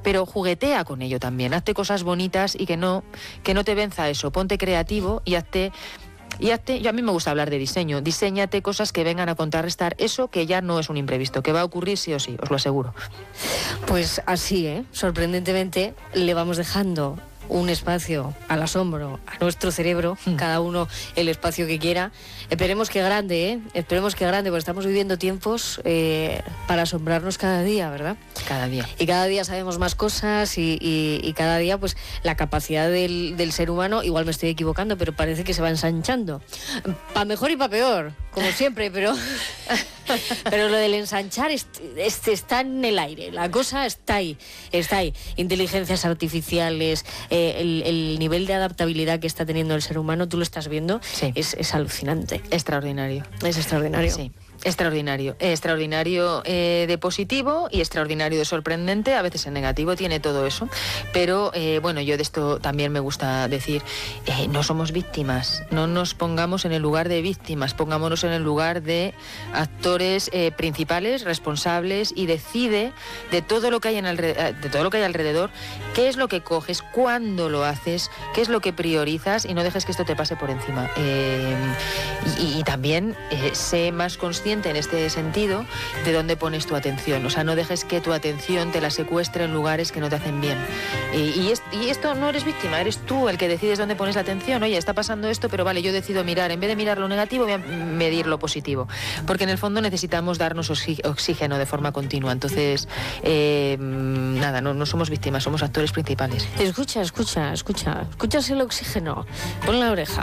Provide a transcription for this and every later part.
pero juguetea con ello también, hazte cosas bonitas y que no te venza eso, ponte creativo y hazte, yo a mí me gusta hablar de diseño, diséñate cosas que vengan a contrarrestar eso que ya no es un imprevisto, que va a ocurrir sí o sí, os lo aseguro. Pues así, sorprendentemente le vamos dejando un espacio al asombro a nuestro cerebro, cada uno el espacio que quiera. Esperemos que grande, porque estamos viviendo tiempos para asombrarnos cada día, ¿verdad? Cada día. Y cada día sabemos más cosas y cada día pues la capacidad del ser humano, igual me estoy equivocando, pero parece que se va ensanchando. Pa' mejor y pa' peor, como siempre, pero lo del ensanchar está en el aire, la cosa está ahí. Inteligencias artificiales, el nivel de adaptabilidad que está teniendo el ser humano, tú lo estás viendo, sí. Es alucinante. Extraordinario. Es extraordinario. Sí. Extraordinario de positivo y extraordinario de sorprendente, a veces en negativo, tiene todo eso, pero bueno, yo de esto también me gusta decir, no somos víctimas, no nos pongamos en el lugar de víctimas, pongámonos en el lugar de actores principales, responsables, y decide de todo lo que hay alrededor, qué es lo que coges, cuándo lo haces, qué es lo que priorizas, y no dejes que esto te pase por encima. Y también sé más consciente en este sentido de dónde pones tu atención, o sea, no dejes que tu atención te la secuestre en lugares que no te hacen bien, y esto no eres víctima, eres tú el que decides dónde pones la atención. Oye, está pasando esto, pero vale, yo decido mirar, en vez de mirar lo negativo voy a medir lo positivo, porque en el fondo necesitamos darnos oxígeno de forma continua. Entonces nada, no somos víctimas, somos actores principales. Escuchas el oxígeno, pon la oreja.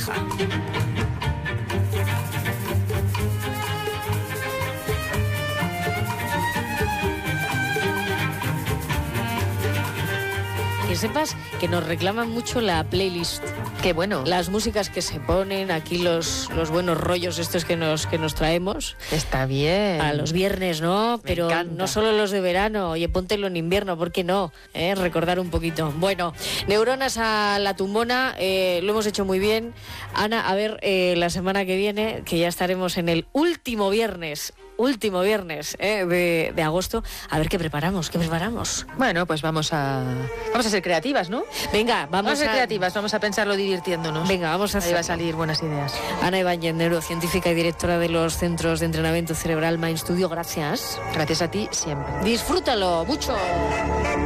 Que sepas que nos reclaman mucho la playlist. Qué bueno. Las músicas que se ponen, aquí los buenos rollos estos que nos traemos. Está bien. A los viernes, ¿no? Pero encanta. No solo los de verano. Oye, póntelo en invierno, ¿por qué no? Recordar un poquito. Bueno, Neuronas a la tumbona, lo hemos hecho muy bien. Ana, a ver, la semana que viene, que ya estaremos en el último viernes de agosto, a ver qué preparamos. Bueno, pues vamos a ser creativas, ¿no? Venga, vamos a ser creativas, vamos a pensarlo divirtiéndonos. Venga, vamos a hacer. Ahí va a salir buenas ideas. Ana Ibáñez, neurocientífica y directora de los Centros de Entrenamiento Cerebral Mind Studio, gracias. Gracias a ti siempre. Disfrútalo mucho.